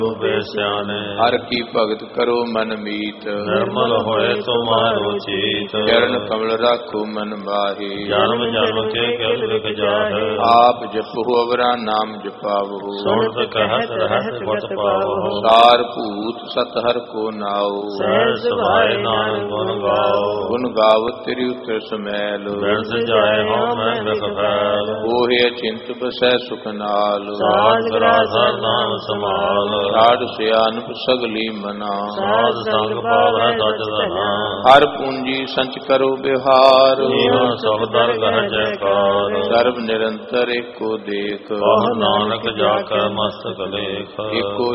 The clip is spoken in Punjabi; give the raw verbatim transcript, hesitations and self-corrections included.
ਸਿਆਣੇ ਹਰ ਕੀ ਭਗਤ ਕਰੋ ਮਨ ਮੀਤ, ਨਿਰਮਲ ਹੋਏ ਤੁਮਾਰੋ ਚੀਤ। ਚਰਨ ਕਮਲ ਰਾਖੋ ਮਨ ਮਾਹੀ, ਜਨਮ ਜਨਮ ਕੇ ਕਿਲ ਲਿਖ ਜਾਹੇ। ਆਪ ਜਪੋ ਅਵਰਾ ਨਾਮ ਜਪਾਵੋ, ਸੁਣਤ ਕਹਿਤ ਰਹਿਤ ਬਤ ਪਾਵੋ। ਸਾਰ ਭੂਤ ਸਤ ਹਰ ਕੋ ਨਾਉ, ਸਹਿਜ ਸੁਭਾਏ ਨਾਨਕ ਗੁਣ ਗਾਓ। ਗੁਣ ਗਾਵਤ ਤੇਰੀ ਉਤਰ ਸਮੈਲ, ਬਿਨ ਸਜਾਏ ਹਉ ਮੈਂ ਬਿਖ ਫੈਲ। ਉਹੇ ਅਚਿੰਤ ਬਸੈ ਸੁਖ ਨਾਲ, ਸਾਧ ਗਰਾਧਾ ਨਾਮ ਸਮਾਲ। ਛਾੜ ਸਿਆਨਪ ਸਗਲੀ ਮਨਾ, ਸਾਧ ਸੰਗ ਪਾਵੈ ਸਚ ਧਨਾ। ਹਰ ਪੂੰਜੀ ਸੰਚ ਕਰੋ ਬਿਹਾਰ, ਇਹੋ ਸਭ ਦਰ ਗਹਿ ਜੈਕਾਰ। ਸਰਬ ਨਿਰੰਤਰ ਏਕੋ ਦੇਖ, ਕਹੁ ਨਾਨਕ ਜਾ ਕੈ ਮਸਤਕ ਲੇਖ। ਏਕੋ